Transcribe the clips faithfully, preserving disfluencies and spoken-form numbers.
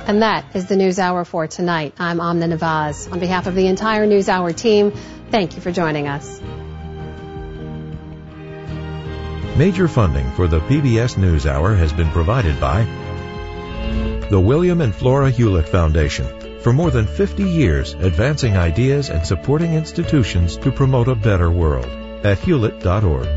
And that is the NewsHour for tonight. I'm Amna Nawaz. On behalf of the entire NewsHour team, thank you for joining us. Major funding for the P B S NewsHour has been provided by the William and Flora Hewlett Foundation. For more than fifty years, advancing ideas and supporting institutions to promote a better world at hewlett dot org.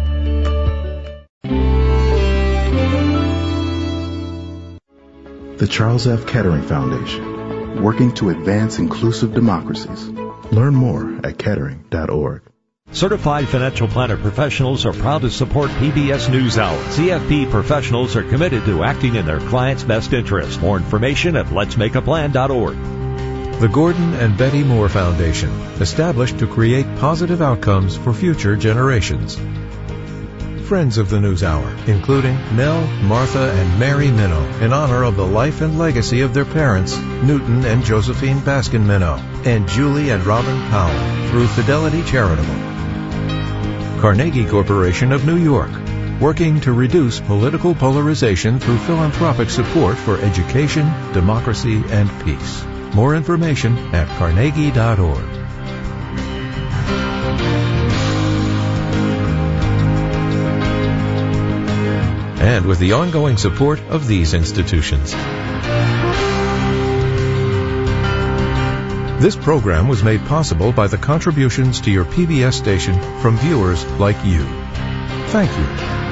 The Charles F. Kettering Foundation, working to advance inclusive democracies. Learn more at kettering dot org. Certified financial planner professionals are proud to support P B S NewsHour. C F P professionals are committed to acting in their clients' best interest. More information at lets make a plan dot org. The Gordon and Betty Moore Foundation, established to create positive outcomes for future generations. Friends of the NewsHour, including Nell, Martha, and Mary Minow, in honor of the life and legacy of their parents, Newton and Josephine Baskin Minow, and Julie and Robin Powell, through Fidelity Charitable. Carnegie Corporation of New York, working to reduce political polarization through philanthropic support for education, democracy, and peace. More information at carnegie dot org. And with the ongoing support of these institutions. This program was made possible by the contributions to your P B S station from viewers like you. Thank you.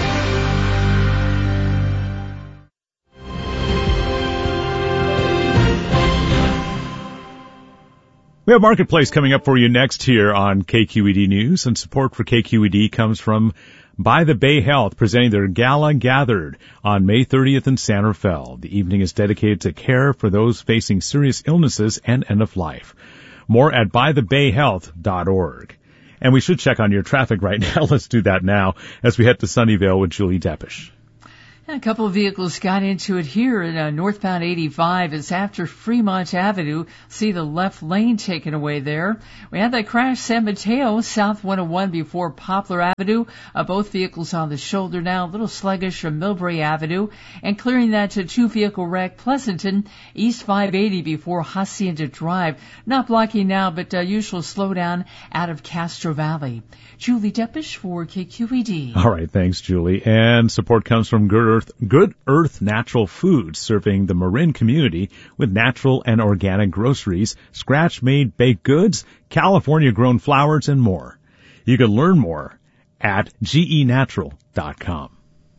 We have Marketplace coming up for you next here on K Q E D News, and support for K Q E D comes from By the Bay Health, presenting their Gala Gathered on May thirtieth in San Rafael. The evening is dedicated to care for those facing serious illnesses and end of life. More at by the bay health dot org. And we should check on your traffic right now. Let's do that now as we head to Sunnyvale with Julie Deppish. A couple of vehicles got into it here in uh, northbound eighty-five. It's after Fremont Avenue. See the left lane taken away there. We had that crash San Mateo, South one oh one before Poplar Avenue. Uh, both vehicles on the shoulder now, a little sluggish from Millbrae Avenue. And clearing that to two-vehicle wreck, Pleasanton, East five eighty before Hacienda Drive. Not blocking now, but uh, usual slowdown out of Castro Valley. Julie Deppish for K Q E D. All right, thanks, Julie. And support comes from Good Earth, Good Earth Natural Foods, serving the Marin community with natural and organic groceries, scratch-made baked goods, California-grown flowers, and more. You can learn more at G E natural dot com.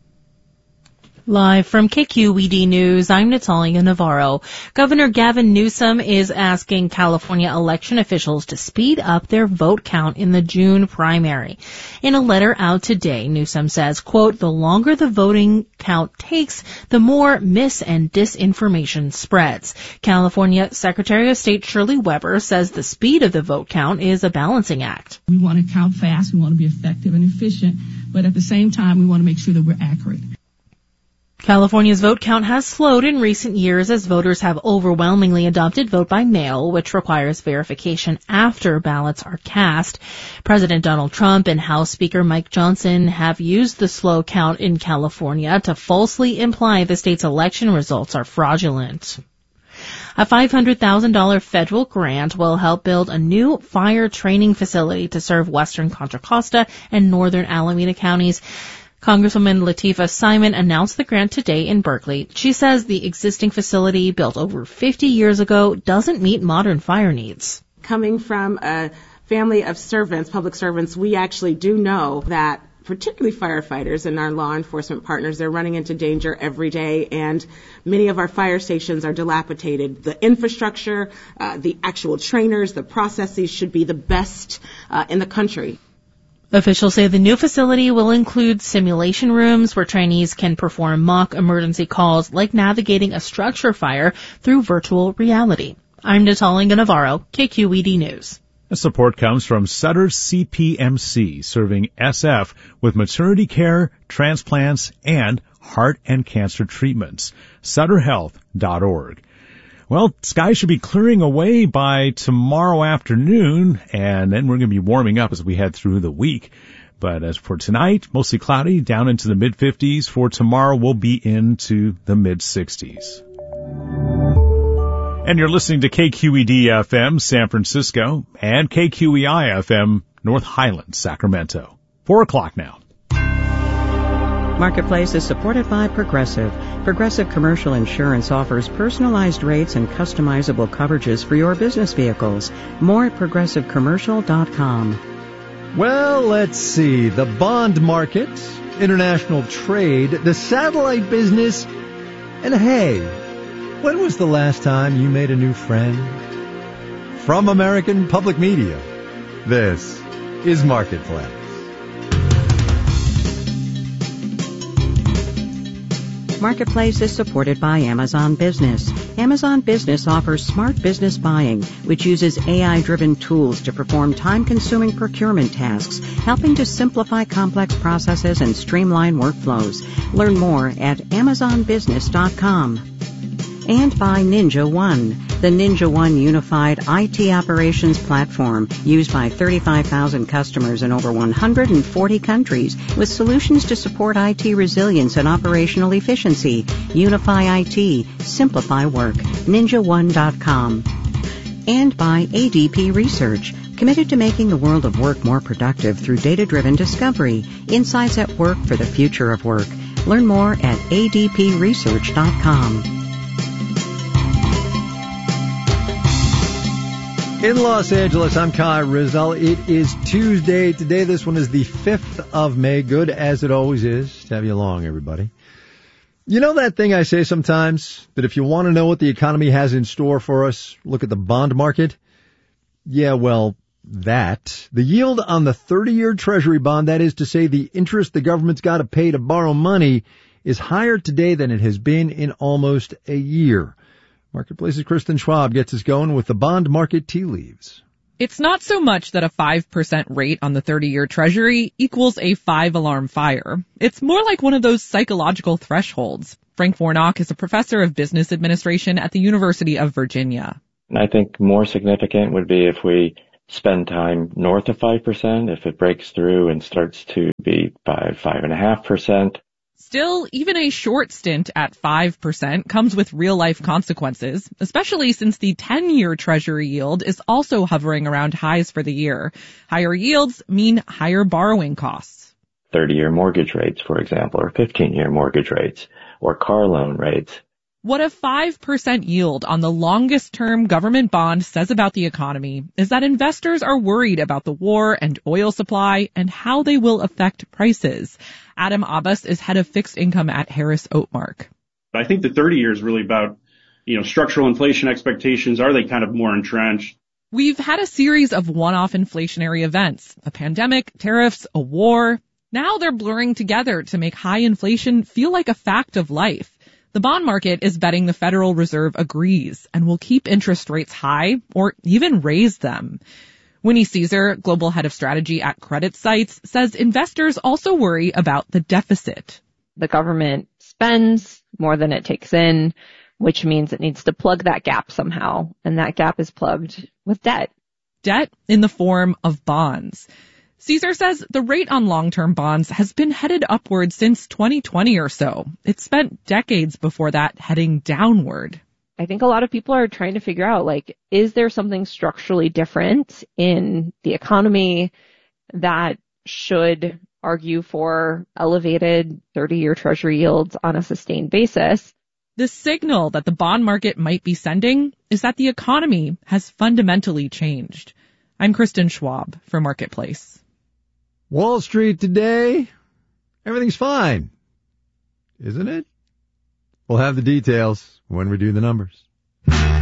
Live from K Q E D News, I'm Natalia Navarro. Governor Gavin Newsom is asking California election officials to speed up their vote count in the June primary. In a letter out today, Newsom says, quote, the longer the voting count takes, the more mis- and disinformation spreads. California Secretary of State Shirley Weber says the speed of the vote count is a balancing act. We want to count fast, we want to be effective and efficient, but at the same time, we want to make sure that we're accurate. California's vote count has slowed in recent years as voters have overwhelmingly adopted vote by mail, which requires verification after ballots are cast. President Donald Trump and House Speaker Mike Johnson have used the slow count in California to falsely imply the state's election results are fraudulent. A five hundred thousand dollars federal grant will help build a new fire training facility to serve western Contra Costa and northern Alameda counties. Congresswoman Latifah Simon announced the grant today in Berkeley. She says the existing facility, built over fifty years ago, doesn't meet modern fire needs. Coming from a family of servants, public servants, we actually do know that particularly firefighters and our law enforcement partners, they're running into danger every day, and many of our fire stations are dilapidated. The infrastructure, uh, the actual trainers, the processes should be the best uh, in the country. Officials say the new facility will include simulation rooms where trainees can perform mock emergency calls like navigating a structure fire through virtual reality. I'm Natalia Navarro, K Q E D News. Support comes from Sutter C P M C, serving S F with maternity care, transplants, and heart and cancer treatments. sutter health dot org. Well, skies should be clearing away by tomorrow afternoon, and then we're going to be warming up as we head through the week. But as for tonight, mostly cloudy, down into the mid fifties. For tomorrow, we'll be into the mid sixties. And you're listening to K Q E D F M San Francisco and K Q E I F M North Highlands, Sacramento. Four o'clock now. Marketplace is supported by Progressive. Progressive Commercial Insurance offers personalized rates and customizable coverages for your business vehicles. More at progressive commercial dot com. Well, let's see. The bond market, international trade, the satellite business, and hey, when was the last time you made a new friend? From American Public Media, this is Marketplace. Marketplace is supported by Amazon Business. Amazon Business offers smart business buying, which uses A I-driven tools to perform time-consuming procurement tasks, helping to simplify complex processes and streamline workflows. Learn more at amazon business dot com. And by Ninja One, the Ninja One unified I T operations platform used by thirty-five thousand customers in over one hundred forty countries with solutions to support I T resilience and operational efficiency. Unify I T, simplify work. ninja one dot com. And by A D P Research, committed to making the world of work more productive through data-driven discovery. Insights at work for the future of work. Learn more at a d p research dot com. In Los Angeles, I'm Kai Rizal. It is Tuesday. Today, this one is the fifth of May. Good as it always is to have you along, everybody. You know that thing I say sometimes, that if you want to know what the economy has in store for us, look at the bond market? Yeah, well, that. The yield on the thirty-year Treasury bond, that is to say the interest the government's got to pay to borrow money, is higher today than it has been in almost a year. Marketplace's Kristen Schwab gets us going with the bond market tea leaves. It's not so much that a five percent rate on the thirty-year Treasury equals a five-alarm fire. It's more like one of those psychological thresholds. Frank Warnock is a professor of business administration at the University of Virginia. I think more significant would be if we spend time north of five percent, if it breaks through and starts to be five, five point five percent. Still, even a short stint at five percent comes with real-life consequences, especially since the ten-year Treasury yield is also hovering around highs for the year. Higher yields mean higher borrowing costs. thirty-year mortgage rates, for example, or fifteen-year mortgage rates, or car loan rates. What a five percent yield on the longest-term government bond says about the economy is that investors are worried about the war and oil supply and how they will affect prices. Adam Abbas is head of fixed income at Harris Oakmark. I think the thirty years is really about, you know, structural inflation expectations. Are they kind of more entrenched? We've had a series of one-off inflationary events, a pandemic, tariffs, a war. Now they're blurring together to make high inflation feel like a fact of life. The bond market is betting the Federal Reserve agrees and will keep interest rates high or even raise them. Winnie Caesar, global head of strategy at Credit Sites, says investors also worry about the deficit. The government spends more than it takes in, which means it needs to plug that gap somehow, and that gap is plugged with debt. Debt in the form of bonds. Caesar says the rate on long-term bonds has been headed upward since twenty twenty or so. It spent decades before that heading downward. I think a lot of people are trying to figure out, like, is there something structurally different in the economy that should argue for elevated thirty-year Treasury yields on a sustained basis? The signal that the bond market might be sending is that the economy has fundamentally changed. I'm Kristen Schwab for Marketplace. Wall Street today, everything's fine, isn't it? We'll have the details when we do the numbers.